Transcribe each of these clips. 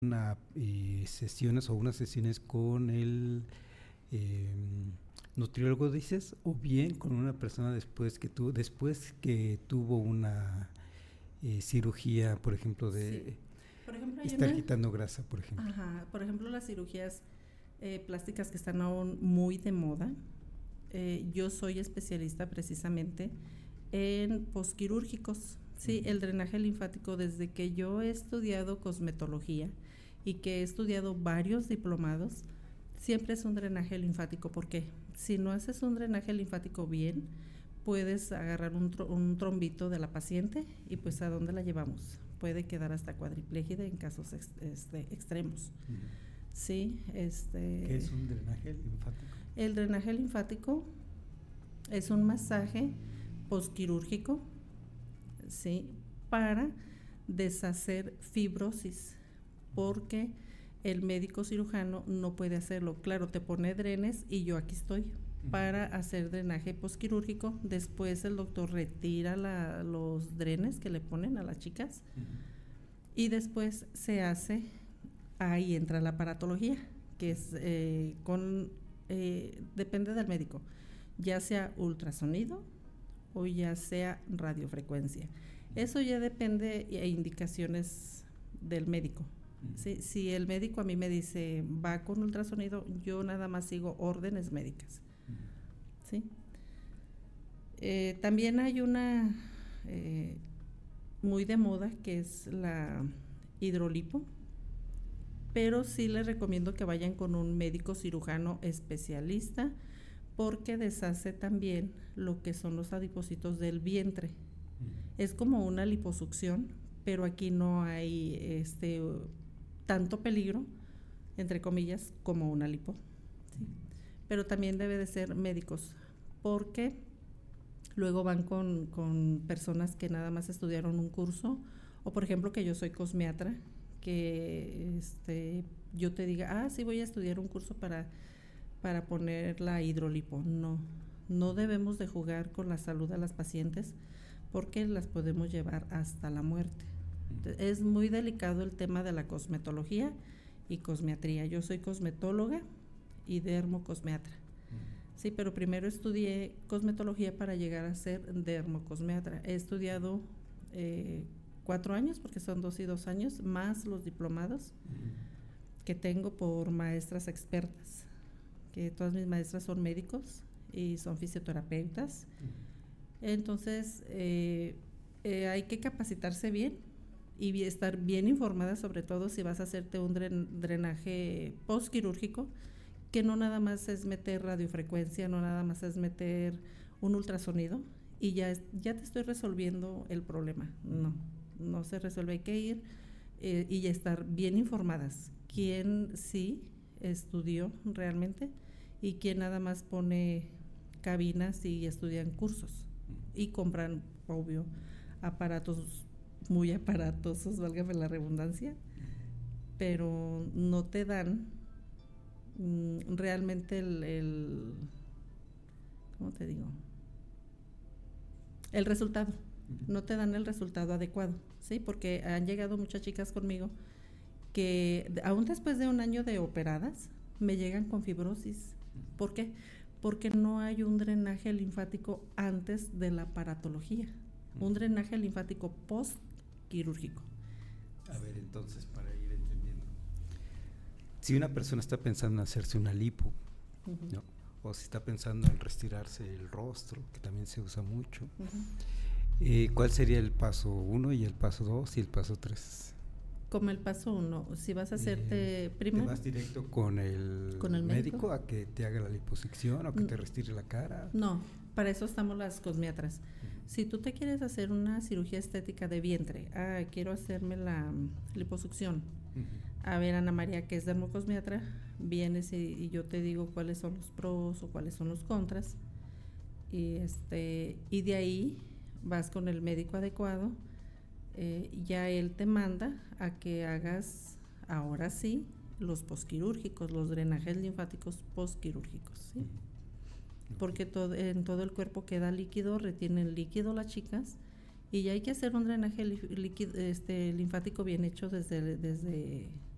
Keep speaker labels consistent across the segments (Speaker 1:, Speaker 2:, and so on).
Speaker 1: sesiones o unas sesiones con el eh, nutriólogo, dices, o bien con una persona después que tuvo una cirugía, por ejemplo,
Speaker 2: Sí.
Speaker 1: de
Speaker 2: Por ejemplo, hay
Speaker 1: estar
Speaker 2: una...
Speaker 1: quitando grasa, por ejemplo.
Speaker 2: Ajá, por ejemplo, las cirugías plásticas que están aún muy de moda. Yo soy especialista precisamente en posquirúrgicos, ¿sí? El drenaje linfático, desde que yo he estudiado cosmetología y que he estudiado varios diplomados, siempre es un drenaje linfático, porque si no haces un drenaje linfático bien, puedes agarrar un trombito de la paciente y pues ¿a dónde la llevamos? Puede quedar hasta cuadriplégida en casos extremos. Sí,
Speaker 1: ¿Qué es un drenaje linfático?
Speaker 2: El drenaje linfático es un masaje posquirúrgico, ¿sí? Para deshacer fibrosis, porque el médico cirujano no puede hacerlo. Claro, te pone drenes y yo aquí estoy para hacer drenaje posquirúrgico. Después el doctor retira los drenes que le ponen a las chicas y después se hace, ahí entra la aparatología, que es depende del médico, ya sea ultrasonido o ya sea radiofrecuencia. Eso ya depende e indicaciones del médico. ¿Sí? Si el médico a mí me dice va con ultrasonido, yo nada más sigo órdenes médicas. ¿Sí? También hay una muy de moda que es la hidrolipo, pero sí les recomiendo que vayan con un médico cirujano especialista, porque deshace también lo que son los adipocitos del vientre. Es como una liposucción, pero aquí no hay tanto peligro, entre comillas, como una lipo. ¿Sí? Pero también debe de ser médicos, porque luego van con personas que nada más estudiaron un curso, o por ejemplo que yo soy cosmiatra, que yo te diga, sí voy a estudiar un curso para poner la hidrolipo. No debemos de jugar con la salud de las pacientes, porque las podemos llevar hasta la muerte. Es muy delicado el tema de la cosmetología y cosmiatría. Yo soy cosmetóloga y dermocosmiatra. Sí, pero primero estudié cosmetología para llegar a ser dermocosmiatra. He estudiado 4 años, porque son 2 y 2 años, más los diplomados que tengo por maestras expertas, que todas mis maestras son médicos y son fisioterapeutas. Entonces hay que capacitarse bien y estar bien informada, sobre todo si vas a hacerte un drenaje postquirúrgico, que no nada más es meter radiofrecuencia, no nada más es meter un ultrasonido y ya te estoy resolviendo el problema. No se resuelve. Hay que ir y estar bien informadas. Quién sí estudió realmente y quién nada más pone cabinas y estudian cursos y compran, obvio, aparatos muy aparatosos, válgame la redundancia, pero no te dan realmente ¿cómo te digo? El resultado. No te dan el resultado adecuado, ¿sí? Porque han llegado muchas chicas conmigo que aún después de 1 año de operadas me llegan con fibrosis. ¿Por qué? Porque no hay un drenaje linfático antes de la aparatología, un drenaje linfático post-quirúrgico.
Speaker 1: A ver, entonces, para ir entendiendo, si una persona está pensando en hacerse una lipo, ¿no? O si está pensando en retirarse el rostro, que también se usa mucho, ¿cuál sería el paso 1 y el paso 2 y el paso 3?
Speaker 2: Como el paso 1, si vas a hacerte primero,
Speaker 1: ¿te vas directo con el médico a que te haga la liposucción o que te retire la cara?
Speaker 2: No, para eso estamos las cosmiatras. Si tú te quieres hacer una cirugía estética de vientre, quiero hacerme la liposucción. A ver, Ana María, que es dermocosmiatra, vienes y yo te digo cuáles son los pros o cuáles son los contras, y de ahí vas con el médico adecuado. Ya él te manda a que hagas ahora sí los posquirúrgicos, los drenajes linfáticos posquirúrgicos, ¿sí? Porque en todo el cuerpo queda líquido, retienen líquido las chicas, y ya hay que hacer un drenaje linfático bien hecho desde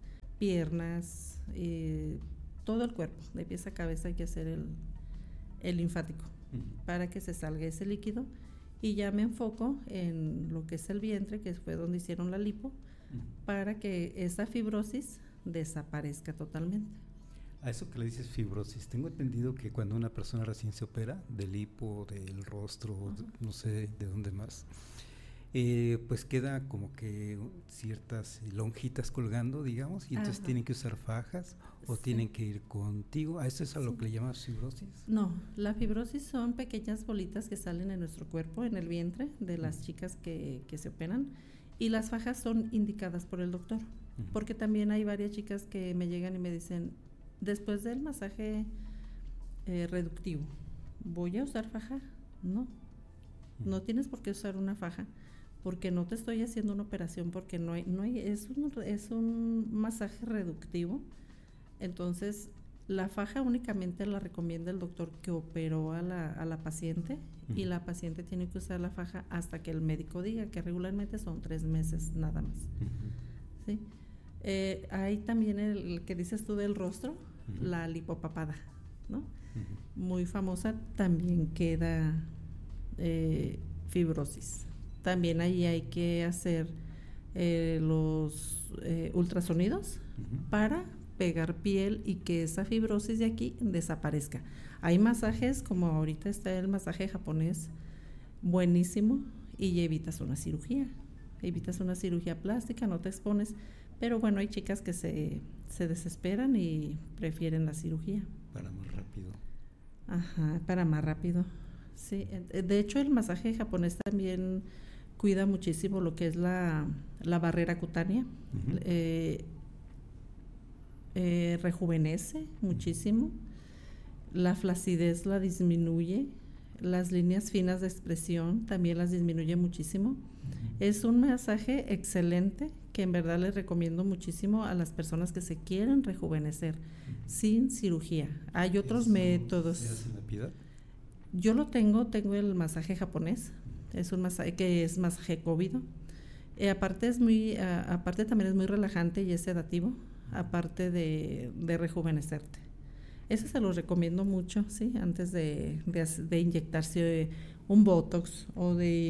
Speaker 2: piernas, todo el cuerpo, de pies a cabeza hay que hacer el linfático para que se salga ese líquido, y ya me enfoco en lo que es el vientre, que fue donde hicieron la lipo, para que esa fibrosis desaparezca totalmente.
Speaker 1: A eso que le dices fibrosis, tengo entendido que cuando una persona recién se opera del lipo, del rostro, no sé de dónde más, pues queda como que ciertas lonjitas colgando, digamos, y entonces tienen que usar fajas o tienen que ir contigo. ¿A eso es a lo que le llamas fibrosis?
Speaker 2: No, la fibrosis son pequeñas bolitas que salen en nuestro cuerpo, en el vientre de las chicas que se operan, y las fajas son indicadas por el doctor, porque también hay varias chicas que me llegan y me dicen, después del masaje reductivo, ¿voy a usar faja? No, no tienes por qué usar una faja, porque no te estoy haciendo una operación, porque es un masaje reductivo. Entonces la faja únicamente la recomienda el doctor que operó a la paciente, y la paciente tiene que usar la faja hasta que el médico diga, que regularmente son 3 meses nada más. ¿Sí? Hay también el que dices tú del rostro, la lipopapada, ¿no? Muy famosa, también queda fibrosis. También ahí hay que hacer los ultrasonidos para pegar piel y que esa fibrosis de aquí desaparezca. Hay masajes, como ahorita está el masaje japonés, buenísimo, y evitas una cirugía plástica, no te expones, pero bueno, hay chicas que se desesperan y prefieren la cirugía.
Speaker 1: Para más rápido.
Speaker 2: Ajá, para más rápido, sí. De hecho, el masaje japonés también cuida muchísimo lo que es la barrera cutánea, rejuvenece muchísimo, la flacidez la disminuye, las líneas finas de expresión también las disminuye muchísimo. Es un masaje excelente que en verdad les recomiendo muchísimo a las personas que se quieren rejuvenecer sin cirugía. Hay otros métodos.
Speaker 1: ¿Se hace en la piedad?
Speaker 2: Yo tengo el masaje japonés, es un masaje que es masaje COVID. Aparte también es muy relajante y es sedativo, aparte de rejuvenecerte. Eso se los recomiendo mucho, sí, antes de inyectarse un botox o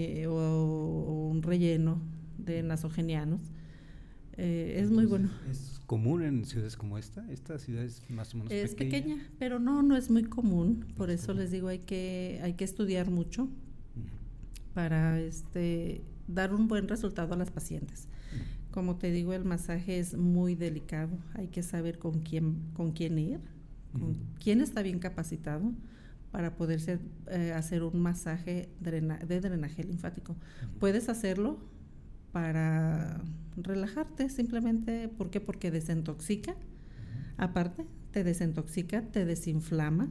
Speaker 2: un relleno de nasogenianos. Es muy bueno.
Speaker 1: ¿Es común en ciudades como esta? ¿Esta ciudad es más o menos pequeña?
Speaker 2: Es pequeña, pero no es muy común. Por eso les digo, hay que estudiar mucho para dar un buen resultado a las pacientes. Como te digo, el masaje es muy delicado. Hay que saber con quién ir, quién está bien capacitado para poderse hacer un masaje de drenaje linfático. Puedes hacerlo para relajarte simplemente. ¿Por qué? Porque desintoxica. Aparte, te desintoxica, te desinflama,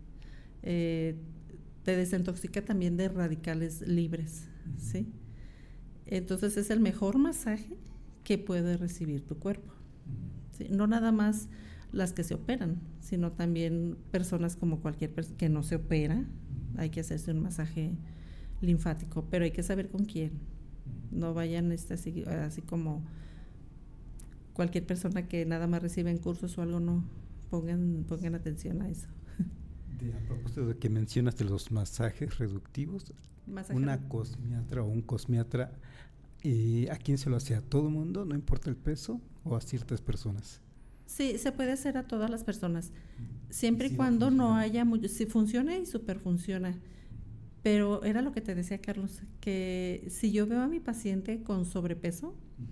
Speaker 2: te desintoxica también de radicales libres, ¿sí? Entonces es el mejor masaje que puede recibir tu cuerpo, ¿sí? No nada más las que se operan, sino también personas como cualquier persona que no se opera, hay que hacerse un masaje linfático, pero hay que saber con quién. No vayan así como cualquier persona que nada más recibe en cursos o algo, no pongan atención a eso.
Speaker 1: A propósito de que mencionas de los masajes reductivos, una cosmiatra o un cosmiatra, ¿a quién se lo hace? ¿A todo mundo? ¿No importa el peso? ¿O a ciertas personas?
Speaker 2: Sí, se puede hacer a todas las personas, siempre y cuando no haya mucho. Si funciona y súper funciona. Pero era lo que te decía, Carlos, que si yo veo a mi paciente con sobrepeso,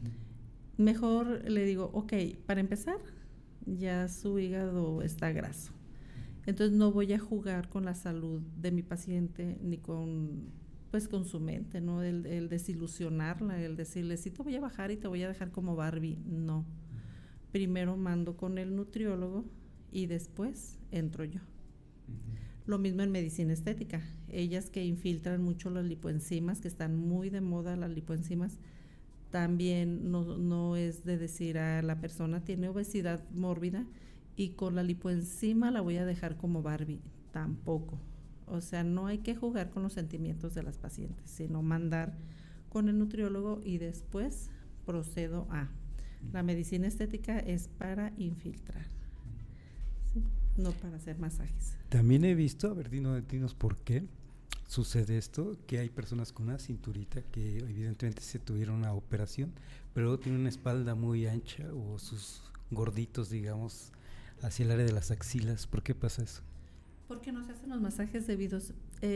Speaker 2: mejor le digo, ok, para empezar, ya su hígado está graso. Entonces no voy a jugar con la salud de mi paciente ni con su mente, ¿no? El desilusionarla, el decirle, sí te voy a bajar y te voy a dejar como Barbie. No. Primero mando con el nutriólogo y después entro yo. Lo mismo en medicina estética. Ellas que infiltran mucho las lipoenzimas, que están muy de moda las lipoenzimas, también no es de decir a la persona tiene obesidad mórbida y con la lipoenzima la voy a dejar como Barbie. Tampoco. O sea, no hay que jugar con los sentimientos de las pacientes, sino mandar con el nutriólogo y después procedo a. La medicina estética es para infiltrar, ¿sí? No para hacer masajes.
Speaker 1: También he visto, a ver, dinos por qué sucede esto, que hay personas con una cinturita que evidentemente se tuvieron una operación, pero luego tienen una espalda muy ancha o sus gorditos, digamos, hacia el área de las axilas. ¿Por qué pasa eso?
Speaker 2: Porque no se hacen los masajes debidos.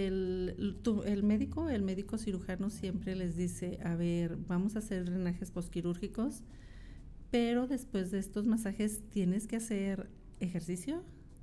Speaker 2: El médico cirujano siempre les dice, a ver, vamos a hacer drenajes posquirúrgicos, pero después de estos masajes tienes que hacer ejercicio,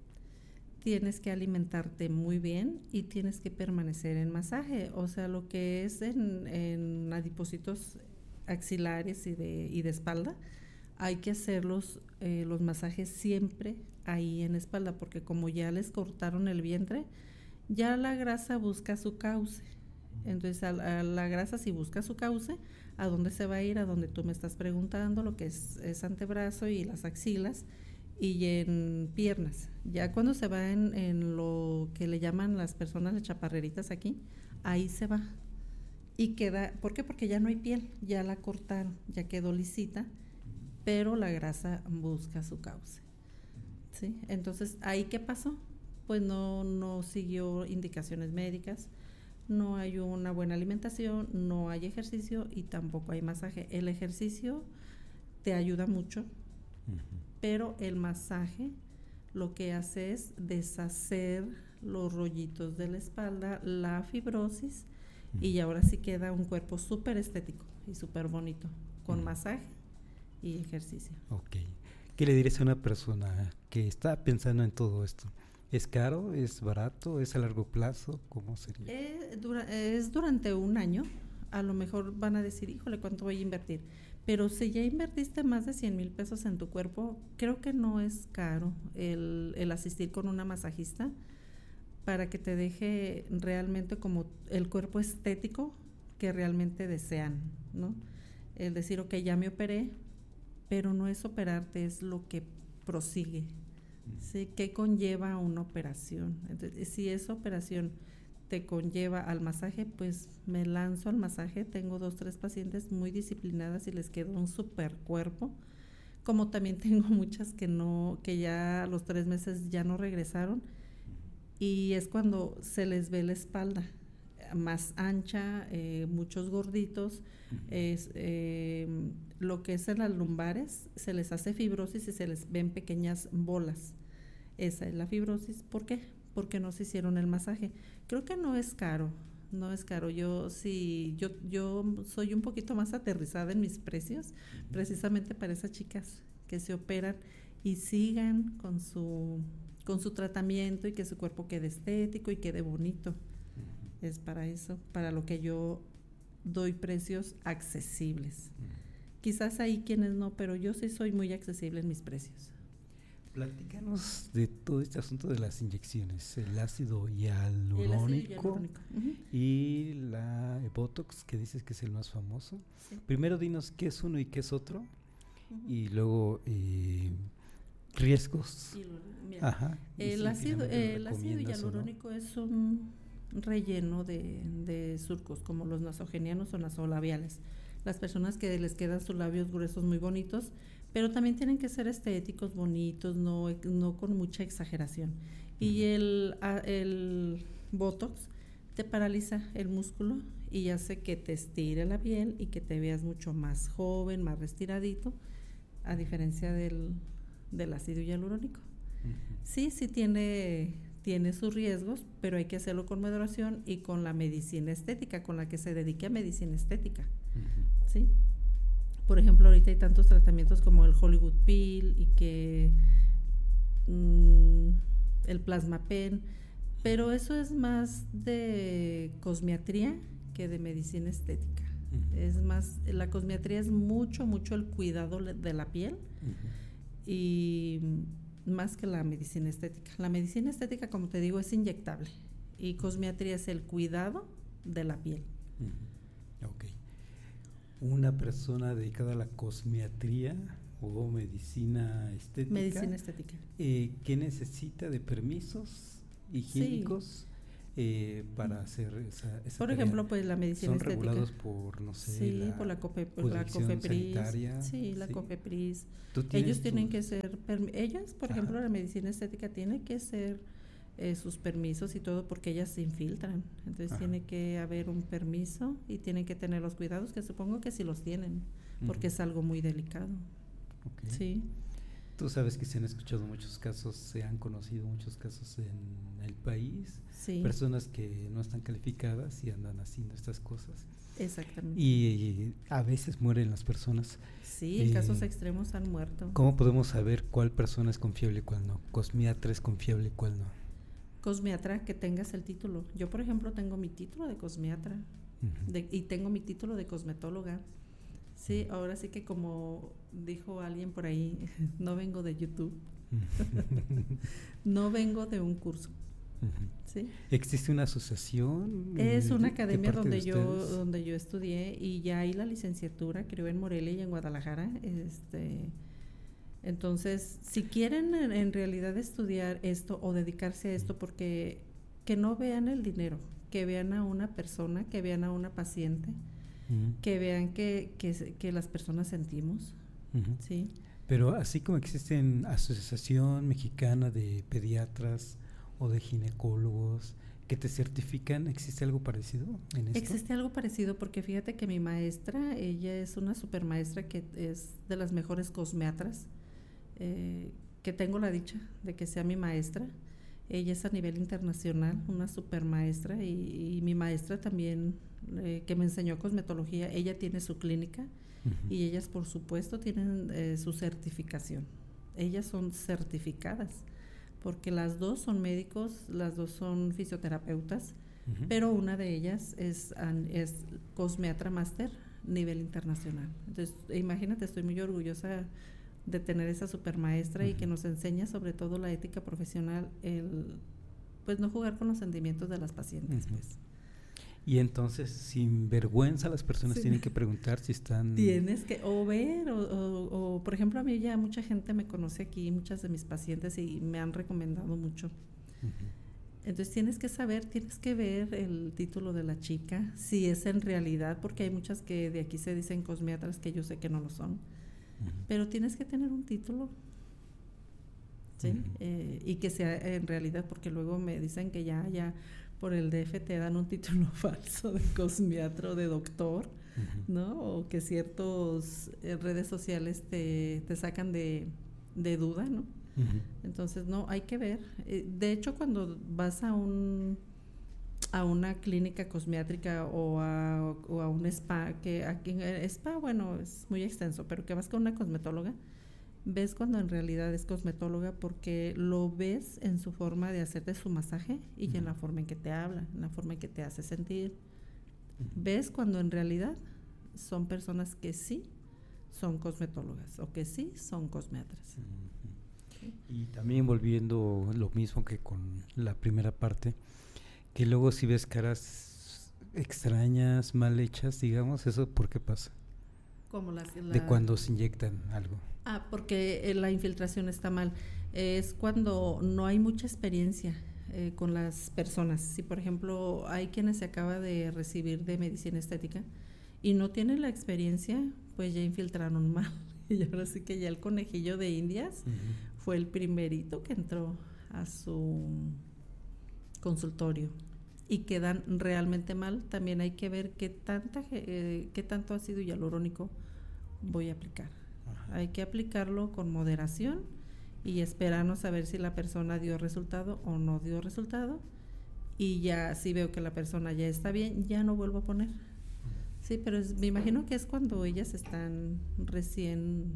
Speaker 2: tienes que alimentarte muy bien y tienes que permanecer en masaje. O sea, lo que es en adipocitos axilares y de espalda, hay que hacer los masajes siempre ahí en espalda, porque como ya les cortaron el vientre, ya la grasa busca su cauce. Entonces a la grasa, si busca su cauce, ¿a dónde se va a ir? A donde tú me estás preguntando, lo que es antebrazo y las axilas y en piernas. Ya cuando se va en lo que le llaman las personas las chaparreritas aquí, ahí se va y queda. ¿Por qué? Porque ya no hay piel, ya la cortaron, ya quedó lisita, pero la grasa busca su cauce, ¿sí? Entonces, ¿ahí qué pasó? Pues no siguió indicaciones médicas, no hay una buena alimentación, no hay ejercicio y tampoco hay masaje. El ejercicio te ayuda mucho, pero el masaje lo que hace es deshacer los rollitos de la espalda, la fibrosis, y ahora sí queda un cuerpo súper estético y súper bonito, con masaje y ejercicio.
Speaker 1: Ok. ¿Qué le dirías a una persona que está pensando en todo esto? ¿Es caro? ¿Es barato? ¿Es a largo plazo? ¿Cómo sería?
Speaker 2: Es durante un año. A lo mejor van a decir, híjole, ¿cuánto voy a invertir? Pero si ya invertiste más de 100,000 pesos en tu cuerpo, creo que no es caro el asistir con una masajista para que te deje realmente como el cuerpo estético que realmente desean, ¿no? El decir, ok, ya me operé, pero no es operarte, es lo que prosigue, ¿sí? ¿Qué conlleva una operación? Entonces, si esa operación te conlleva al masaje, pues me lanzo al masaje. Tengo 2, 3 pacientes muy disciplinadas y les quedó un super cuerpo, como también tengo muchas que ya a los 3 meses ya no regresaron, y es cuando se les ve la espalda más ancha, muchos gorditos, lo que es en las lumbares, se les hace fibrosis y se les ven pequeñas bolas. Esa es la fibrosis. ¿Por qué? Porque no se hicieron el masaje. Creo que no es caro, no es caro. Yo soy un poquito más aterrizada en mis precios, precisamente para esas chicas que se operan y sigan con su tratamiento y que su cuerpo quede estético y quede bonito. Es para eso, para lo que yo doy precios accesibles. Quizás hay quienes no, pero yo sí soy muy accesible en mis precios.
Speaker 1: Platícanos de todo este asunto de las inyecciones, el ácido hialurónico y la Botox, que dices que es el más famoso. Sí. Primero dinos qué es uno y qué es otro, y luego riesgos.
Speaker 2: Ajá. El ácido hialurónico es un relleno de surcos, como los nasogenianos o nasolabiales. Las personas que les quedan sus labios gruesos muy bonitos, pero también tienen que ser estéticos, bonitos, no con mucha exageración. Y el Botox te paraliza el músculo y hace que te estire la piel y que te veas mucho más joven, más restiradito, a diferencia del ácido hialurónico. Sí tiene sus riesgos, pero hay que hacerlo con moderación y con la medicina estética, con la que se dedique a medicina estética. ¿Sí? Por ejemplo, ahorita hay tantos tratamientos como el Hollywood Peel y que el Plasma Pen, pero eso es más de cosmiatría que de medicina estética. Es más, la cosmiatría es mucho el cuidado de la piel y más que la medicina estética. La medicina estética, como te digo, es inyectable y cosmiatría es el cuidado de la piel.
Speaker 1: Ok. Una persona dedicada a la cosmiatría o medicina estética.
Speaker 2: Medicina estética.
Speaker 1: ¿Qué necesita de permisos higiénicos? para hacer esa
Speaker 2: Por
Speaker 1: tarea.
Speaker 2: ejemplo, pues la medicina
Speaker 1: Son
Speaker 2: estética.
Speaker 1: regulados por, no sé,
Speaker 2: Sí,
Speaker 1: la
Speaker 2: por la
Speaker 1: Jurisdicción
Speaker 2: COFEPRIS.
Speaker 1: Sanitaria.
Speaker 2: Sí, la
Speaker 1: ¿sí?
Speaker 2: COFEPRIS.
Speaker 1: Tú tienes
Speaker 2: Ellos tienen
Speaker 1: tus-
Speaker 2: que ser, ellas, por
Speaker 1: Ajá.
Speaker 2: ejemplo, la medicina estética tiene que ser sus permisos y todo porque ellas se infiltran. Entonces
Speaker 1: Ajá.
Speaker 2: tiene que haber un permiso y tienen que tener los cuidados que supongo que sí los tienen, porque
Speaker 1: Ujú.
Speaker 2: es algo muy delicado.
Speaker 1: Ok.
Speaker 2: Sí,
Speaker 1: Tú sabes que se han escuchado muchos casos, se han conocido muchos casos en el país,
Speaker 2: sí,
Speaker 1: personas que no están calificadas y andan haciendo estas cosas.
Speaker 2: exactamente.
Speaker 1: Y a veces mueren las personas.
Speaker 2: Sí, en casos extremos han muerto.
Speaker 1: ¿Cómo podemos saber cuál persona es confiable y cuál no? Cosmiatra es confiable y cuál no.
Speaker 2: Cosmiatra, que tengas el título. Yo, por ejemplo, tengo mi título de cosmiatra
Speaker 1: Ujú.
Speaker 2: y tengo mi título de cosmetóloga. Sí, ahora sí que como dijo alguien por ahí, no vengo de YouTube, no vengo de un curso.
Speaker 1: Ujú.
Speaker 2: ¿Sí?
Speaker 1: ¿Existe una asociación?
Speaker 2: Es una
Speaker 1: de
Speaker 2: academia
Speaker 1: parte de ustedes?
Speaker 2: donde yo estudié y ya hay la licenciatura, creo en Morelia y en Guadalajara. Entonces, si quieren en realidad estudiar esto o dedicarse a esto, porque que no vean el dinero, que vean a una persona, que vean a una paciente,
Speaker 1: Ujú.
Speaker 2: que vean que las personas sentimos,
Speaker 1: Ujú.
Speaker 2: ¿sí?
Speaker 1: Pero así como existe en Asociación Mexicana de Pediatras o de Ginecólogos que te certifican, ¿existe algo parecido en esto?
Speaker 2: Existe algo parecido porque fíjate que mi maestra, ella es una super maestra que es de las mejores cosmiatras, que tengo la dicha de que sea mi maestra. Ella es a nivel internacional, una super maestra y mi maestra también, que me enseñó cosmetología, ella tiene su clínica.
Speaker 1: Ujú.
Speaker 2: Y ellas, por supuesto, tienen su certificación. Ellas son certificadas, porque las dos son médicos, las dos son fisioterapeutas,
Speaker 1: Ujú.
Speaker 2: pero una de ellas es cosmiatra máster nivel internacional. Entonces, imagínate, estoy muy orgullosa de tener esa super maestra y que
Speaker 1: Ujú.
Speaker 2: nos enseña sobre todo la ética profesional, pues no jugar con los sentimientos de las pacientes,
Speaker 1: Ujú.
Speaker 2: pues.
Speaker 1: Y entonces, sin vergüenza, las personas
Speaker 2: Sí.
Speaker 1: tienen que preguntar si están...
Speaker 2: Tienes que o ver o, por ejemplo, a mí ya mucha gente me conoce aquí, muchas de mis pacientes y me han recomendado mucho.
Speaker 1: Ujú.
Speaker 2: Entonces tienes que saber, tienes que ver el título de la chica, si es en realidad, porque hay muchas que de aquí se dicen cosmiatras que yo sé que no lo son,
Speaker 1: Ujú.
Speaker 2: pero tienes que tener un título, ¿sí?
Speaker 1: Ujú.
Speaker 2: Y que sea en realidad, porque luego me dicen que ya por el DF te dan un título falso de cosmiatra o de doctor,
Speaker 1: Ujú.
Speaker 2: ¿no? O que ciertos redes sociales te sacan de duda, ¿no?
Speaker 1: Ujú.
Speaker 2: Entonces, no, hay que ver. De hecho, cuando vas a una clínica cosmiátrica o a un spa, que aquí en el spa, bueno, es muy extenso, pero que vas con una cosmetóloga, ves cuando en realidad es cosmetóloga porque lo ves en su forma de hacerte su masaje y en la forma en que te habla, en la forma en que te hace sentir.
Speaker 1: Ujú.
Speaker 2: Ves cuando en realidad son personas que sí son cosmetólogas o que sí son cosmiatras.
Speaker 1: Ujú. Y también volviendo lo mismo que con la primera parte, que luego si ves caras extrañas, mal hechas, digamos, ¿eso por qué pasa?
Speaker 2: Como
Speaker 1: De cuando se inyectan algo.
Speaker 2: Porque la infiltración está mal. Es cuando no hay mucha experiencia con las personas. Si, por ejemplo, hay quienes se acaba de recibir de medicina estética y no tienen la experiencia, pues ya infiltraron mal. Y ahora sí que ya el conejillo de Indias
Speaker 1: Ujú.
Speaker 2: fue el primerito que entró a su consultorio y quedan realmente mal. También hay que ver qué tanto ácido hialurónico voy a aplicar.
Speaker 1: Ajá.
Speaker 2: Hay que aplicarlo con moderación y esperarnos a ver si la persona dio resultado o no dio resultado. Y ya si veo que la persona ya está bien, ya no vuelvo a poner. Sí, pero me imagino que es cuando ellas están recién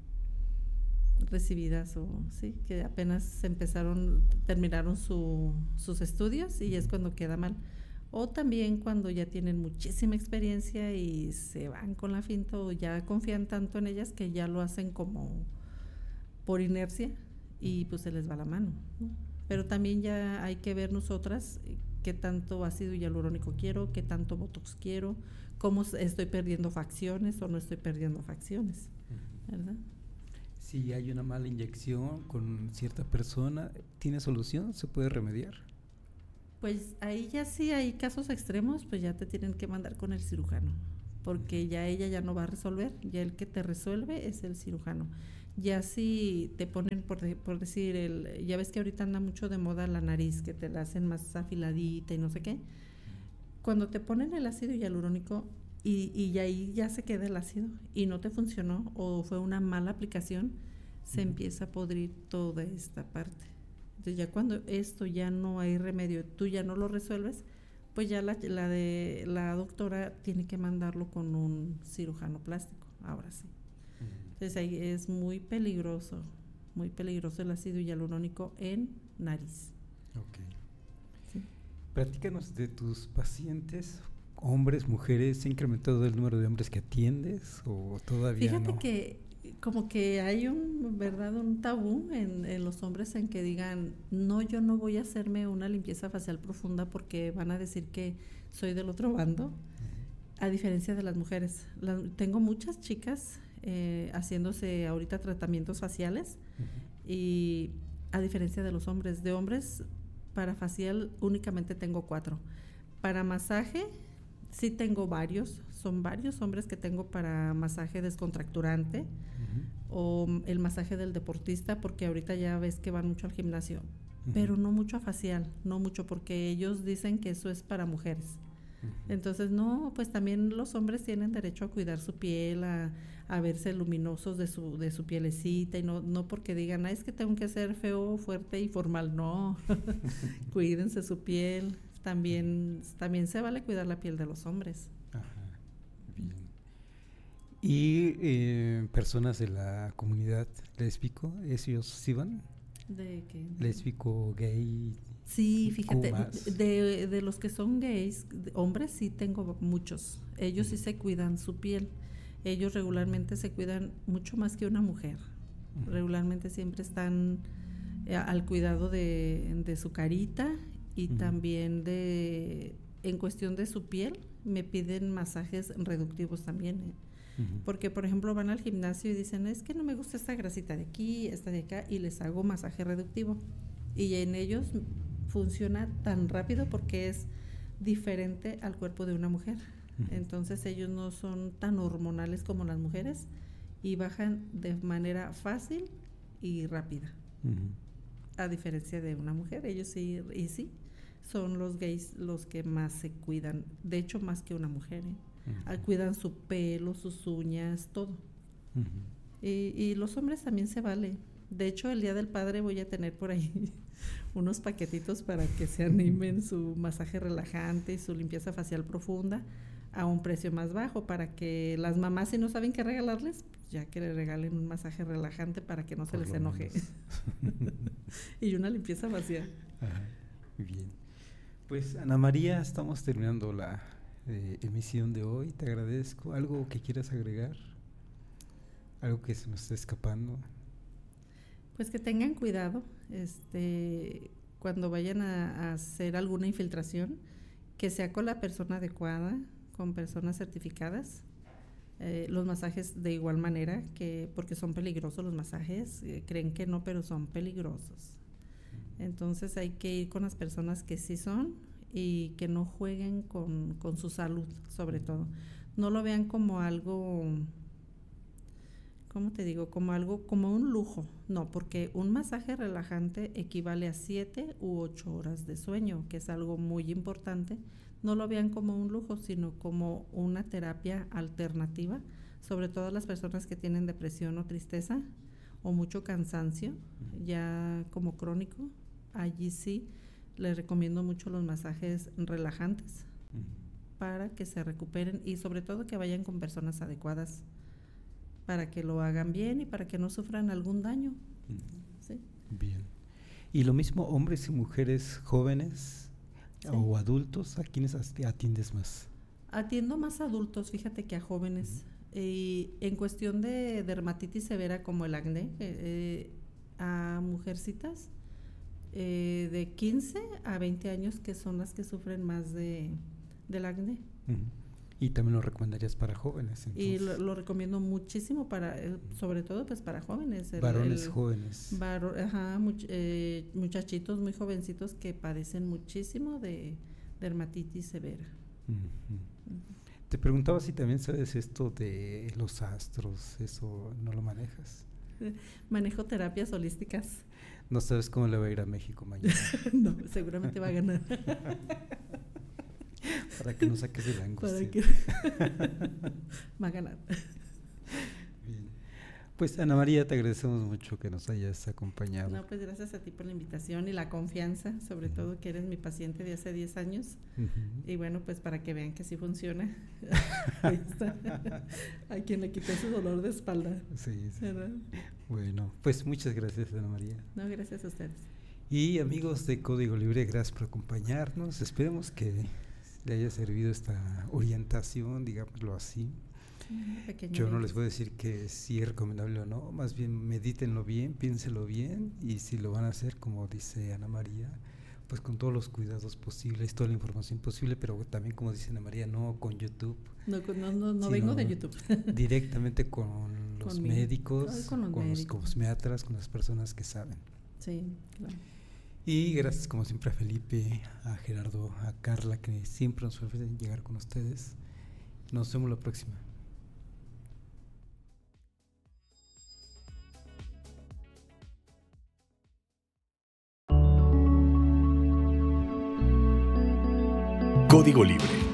Speaker 2: recibidas o sí, que apenas terminaron sus estudios y es cuando queda mal. O también cuando ya tienen muchísima experiencia y se van con la finta o ya confían tanto en ellas que ya lo hacen como por inercia y pues se les va la mano, ¿no? Pero también ya hay que ver nosotras qué tanto ácido hialurónico quiero, qué tanto botox quiero, cómo estoy perdiendo facciones o no estoy perdiendo facciones, ¿verdad?
Speaker 1: Si hay una mala inyección con cierta persona, ¿tiene solución? ¿Se puede remediar?
Speaker 2: Pues ahí ya sí hay casos extremos, pues ya te tienen que mandar con el cirujano, porque ya ella ya no va a resolver, ya el que te resuelve es el cirujano. Ya si te ponen, por decir, ya ves que ahorita anda mucho de moda la nariz, que te la hacen más afiladita y no sé qué. Cuando te ponen el ácido hialurónico y ahí ya se queda el ácido y no te funcionó o fue una mala aplicación, se empieza a podrir toda esta parte. Entonces ya cuando esto ya no hay remedio, tú ya no lo resuelves, pues ya la doctora tiene que mandarlo con un cirujano plástico, ahora sí. Entonces ahí es muy peligroso el ácido hialurónico en nariz.
Speaker 1: Ok.
Speaker 2: Sí.
Speaker 1: Platícanos de tus pacientes, hombres, mujeres. ¿Se ha incrementado el número de hombres que atiendes o todavía
Speaker 2: Fíjate
Speaker 1: no?
Speaker 2: que como que hay un tabú en los hombres en que digan, no, yo no voy a hacerme una limpieza facial profunda porque van a decir que soy del otro bando, a diferencia de las mujeres. Tengo muchas chicas haciéndose ahorita tratamientos faciales y a diferencia de los hombres, de hombres para facial únicamente tengo 4. Para masaje sí tengo varios, son varios hombres que tengo para masaje descontracturante o el masaje del deportista, porque ahorita ya ves que van mucho al gimnasio, pero no mucho a facial, no mucho, porque ellos dicen que eso es para mujeres. Entonces, no, pues también los hombres tienen derecho a cuidar su piel, a verse luminosos de su pielecita, y no porque digan, es que tengo que ser feo, fuerte y formal, no. Cuídense su piel. También se vale cuidar la piel de los hombres.
Speaker 1: Ajá, bien. ¿Y personas de la comunidad lésbico, ellos sí van?
Speaker 2: ¿De qué?
Speaker 1: Lésbico, gay.
Speaker 2: Sí, fíjate, de los que son gays, hombres sí tengo muchos. Ellos sí se cuidan su piel. Ellos regularmente se cuidan mucho más que una mujer. Regularmente siempre están al cuidado de su carita y también en cuestión de su piel, me piden masajes reductivos también. Porque, por ejemplo, van al gimnasio y dicen, es que no me gusta esta grasita de aquí, esta de acá, y les hago masaje reductivo. Y en ellos funciona tan rápido porque es diferente al cuerpo de una mujer. Entonces ellos no son tan hormonales como las mujeres y bajan de manera fácil y rápida. A diferencia de una mujer, ellos sí, y sí, son los gays los que más se cuidan, de hecho más que una mujer, cuidan su pelo, sus uñas, todo. Y los hombres también se vale. De hecho, el Día del Padre voy a tener por ahí unos paquetitos para que se animen su masaje relajante y su limpieza facial profunda a un precio más bajo, para que las mamás, si no saben qué regalarles, ya que le regalen un masaje relajante para que no se les enoje. Y una limpieza facial.
Speaker 1: Ajá, bien. Pues Ana María, estamos terminando la emisión de hoy. Te agradezco. ¿Algo que quieras agregar? ¿Algo que se nos esté escapando?
Speaker 2: Pues que tengan cuidado cuando vayan a hacer alguna infiltración, que sea con la persona adecuada, con personas certificadas. Los masajes de igual manera, porque son peligrosos los masajes, creen que no, pero son peligrosos. Entonces hay que ir con las personas que sí son y que no jueguen con su salud, sobre todo. No lo vean como algo, ¿cómo te digo? Como un lujo. No, porque un masaje relajante equivale a 7 u 8 horas de sueño, que es algo muy importante. No lo vean como un lujo, sino como una terapia alternativa, sobre todo las personas que tienen depresión o tristeza o mucho cansancio, ya como crónico. Allí sí les recomiendo mucho los masajes relajantes para que se recuperen y sobre todo que vayan con personas adecuadas para que lo hagan bien y para que no sufran algún daño. ¿Sí?
Speaker 1: Bien. ¿Y lo mismo hombres y mujeres jóvenes? ¿Sí? ¿O adultos? ¿A quiénes atiendes más?
Speaker 2: Atiendo más adultos, fíjate, que a jóvenes. En cuestión de dermatitis severa como el acné, a mujercitas de 15 a 20 años, que son las que sufren más del acné.
Speaker 1: Y también lo recomendarías para jóvenes. Entonces.
Speaker 2: Y lo recomiendo muchísimo para, sobre todo pues para jóvenes.
Speaker 1: Varones jóvenes.
Speaker 2: Muchachitos muy jovencitos que padecen muchísimo de dermatitis severa.
Speaker 1: Te preguntaba si también sabes esto de los astros, ¿eso no lo manejas?
Speaker 2: Manejo terapias holísticas.
Speaker 1: No sabes cómo le va a ir a México mañana.
Speaker 2: No, seguramente va a ganar.
Speaker 1: Para que no saques el angustia.
Speaker 2: Va a ganar.
Speaker 1: Bien. Pues Ana María, te agradecemos mucho que nos hayas acompañado.
Speaker 2: No, pues gracias a ti por la invitación y la confianza, sobre todo que eres mi paciente de hace 10 años. Y bueno, pues para que vean que sí funciona. Ahí está. A quien le quité su dolor de espalda.
Speaker 1: Sí. Bueno, pues muchas gracias, Ana María.
Speaker 2: No, gracias a ustedes.
Speaker 1: Y amigos de Código Libre, gracias por acompañarnos. Esperemos que le haya servido esta orientación, digámoslo así. Yo no les voy a decir que sí es recomendable o no, más bien medítenlo bien, piénselo bien, y si lo van a hacer, como dice Ana María, pues con todos los cuidados posibles, toda la información posible, pero también, como dice Ana María, no con YouTube.
Speaker 2: No vengo de YouTube.
Speaker 1: Directamente con los médicos, con los cosmiatras, con las personas que saben.
Speaker 2: Sí, claro.
Speaker 1: Y gracias como siempre a Felipe, a Gerardo, a Carla, que siempre nos ofrecen llegar con ustedes. Nos vemos la próxima.
Speaker 3: Código Libre